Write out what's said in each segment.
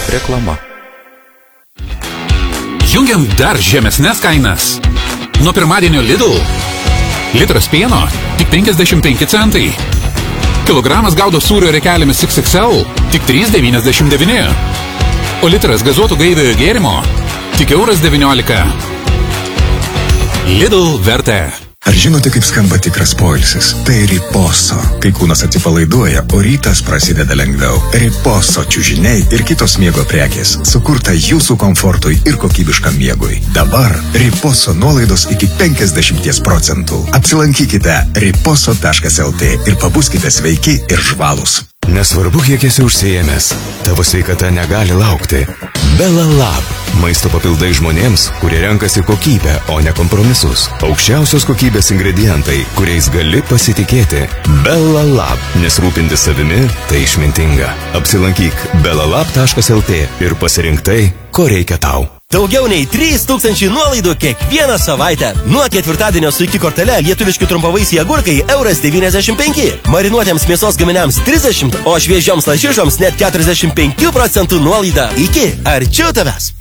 Reklama. Jungiam dar žemesnės kainas. Nuo pirmadienio Lidl. Litras pieno tik 55 centai. Kilogramas gaudo sūrio rekelėmis XXL tik 3,99. O litras gazuotų gaiviojo gėrimo tik €19. Lidl vertė. Ar žinote, kaip skamba tikras poilsis? Tai Riposo. Kai kūnas atsipalaiduoja, o rytas prasideda lengviau. Riposo čiužiniai ir kitos miego prekės sukurta jūsų komfortui ir kokybiškam miegui. Dabar Riposo nuolaidos iki 50%. Apsilankykite riposo.lt ir pabuskite sveiki ir žvalūs. Nesvarbu, kiek esi užsiėmęs, tavo sveikata negali laukti. Bella Lab. Maisto papildai žmonėms, kurie renkasi kokybę, o ne kompromisus. Aukščiausios kokybės ingredientai, kuriais gali pasitikėti. Bella Lab. Nes rūpintis savimi tai išmintinga. Apsilankyk bellalab.lt ir pasirink tai, ko reikia tau. Daugiau nei 3000 nuolaidų kiekvieną savaitę. Nuo ketvirtadienio su iki kortele lietuviški trumpavaisiai agurkai €95. Marinuotiems mėsos gaminiams 30, o šviežioms lašišoms net 45% nuolaida. Iki arčiau tavęs.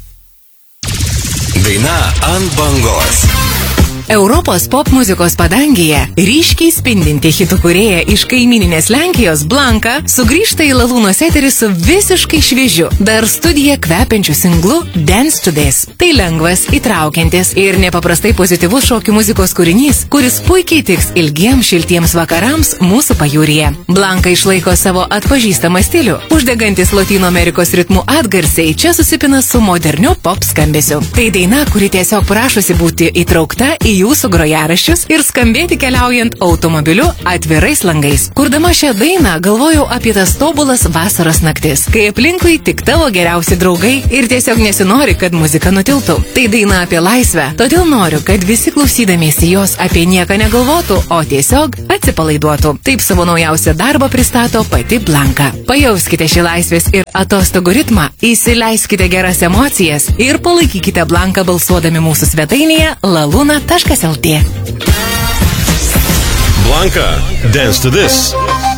Daina ant bangos. Europos pop muzikos padangėje ryškiai spindinti hitų kūrėja iš kaimyninės Lenkijos Blanka sugrįžta į Lalūnos eterį su visiškai šviežiu, dar studiją kvepiančiu singlu Dance to This. Tai lengvas, įtraukiantis ir nepaprastai pozityvus šokių muzikos kūrinys, kuris puikiai tiks ilgiems šiltiems vakarams mūsų pajūryje. Blanka išlaiko savo atpažįstamą stilių. Uždegantis Lotynų Amerikos ritmų atgarsiai čia susipina su moderniu pop skambesiu. Tai daina, kuri tiesiog prašosi būti įtraukta į jūsų grojaraščius ir skambėti keliaujant automobiliu atvirais langais. Kurdama šią dainą galvojau apie tas tobulas vasaros naktis, kai aplinkui tik tavo geriausi draugai ir tiesiog nesinori, kad muzika nutiltų. Tai daina apie laisvę, todėl noriu, kad visi klausydamiesi jos apie nieką negalvotų, o tiesiog atsipalaiduotų. Taip savo naujausią darbą pristato pati Blanka. Pajauskite šį laisvės ir atostogų ritmą, įsileiskite geras emocijas ir palaikykite Blanką balsuodami mūsų svetainėje laluna.lt. Blanka, Dance to This.